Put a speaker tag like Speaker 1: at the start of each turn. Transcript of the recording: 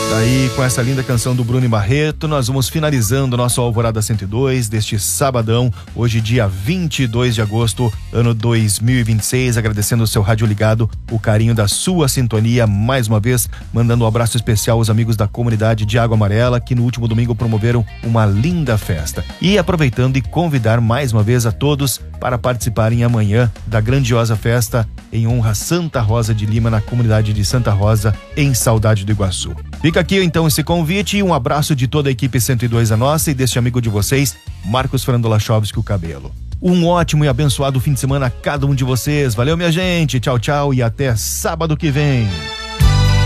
Speaker 1: Daí, com essa linda canção do Bruno Barreto, nós vamos finalizando o nosso Alvorada 102 deste sabadão, hoje dia 22 de agosto, ano 2026, agradecendo o seu rádio ligado, o carinho da sua sintonia, mais uma vez, mandando um abraço especial aos amigos da comunidade de Água Amarela, que no último domingo promoveram uma linda festa. E aproveitando e convidar mais uma vez a todos para participarem amanhã da grandiosa festa em honra a Santa Rosa de Lima, na comunidade de Santa Rosa, em Saudade do Iguaçu. Fica aqui então esse convite e um abraço de toda a equipe 102 a nossa e deste amigo de vocês, Marcos Frandolachovski, o Cabelo. Um ótimo e abençoado fim de semana a cada um de vocês. Valeu, minha gente. Tchau, tchau e até sábado que vem.